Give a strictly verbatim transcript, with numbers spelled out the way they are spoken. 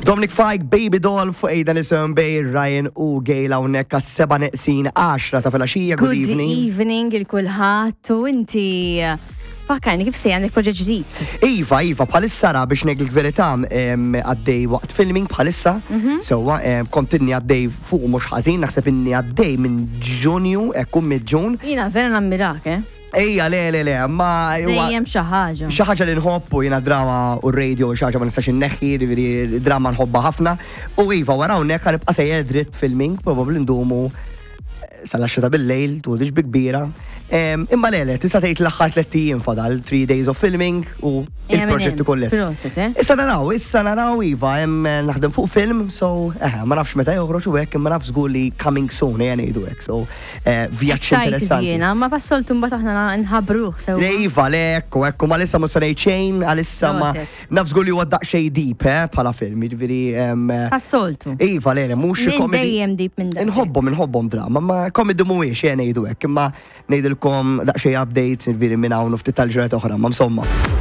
Dominic Fike, Baby Doll, fuq ejda nisim bej Ryan u Gail hawnhekk għas-seba' neqsin għaxra ta' filgħaxija. Good evening. Good evening il-kulħadd u inti fakkarni kif se għandek proġett ġdid. Iva, Iva, bħalissa ra biex ngħidlek verità għaddej waqt filming bħalissa. Sewwa kont inni għaddej fuq mhux ħażin, naħseb inni għaddej minn Ġunju, hekk mid-Ġun. Jiena vera nammirak, eh? Ejja, le, le, le, ma... Dejjem xi ħaġa. Xi ħaġa li nħobbu jiena drama u r-radio xi ħaġa ma nistax inneħħi, jiġifieri drama nħobba ħafna. U iva, wara hawnhekk ħanibqa' sejjer dritt filming, probabbli ndumu sal-għaxra ta' bil-lejl, tuħdix bi kbira. Imma le, le, tista' tgħid l-aħħar tliet ijiem fadal, three days of filming u il-proġett ukoll lest. Issa naraw, issa naraw iva, hemm naħdem fuq film, so eh ma nafx meta joħroġ u hekk, imma naf żgur li coming soon ejja ngħidu hekk. So vjaġġ interessanti. Jiena, ma passoltu mbagħad aħna nħabbruh sew. Le iva, le ekku, ekku ma lissa mhux se ngħid xejn, għalissa ma naf żgur li huwa daqsxejn deep eh bħala film, jiġifieri passoltu. Iva, le, le, mhux comedy. Dejjem deep minn dak. Inħobbhom, inħobbhom drama, ma comedy mhuwiex ejja ngħidu hekk, imma ngħidilkom daqsxejn updates jiġifieri minn hawn u ftit tal-ġranet oħra, ma insomma.